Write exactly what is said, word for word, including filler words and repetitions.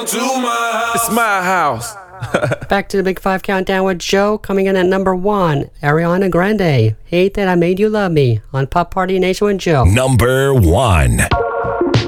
to my house. It's my house. Back to the Big Five Countdown with Joe, coming in at number one, Ariana Grande, Hate That I Made You Love Me, on Pop Party Nation with Joe. Number one.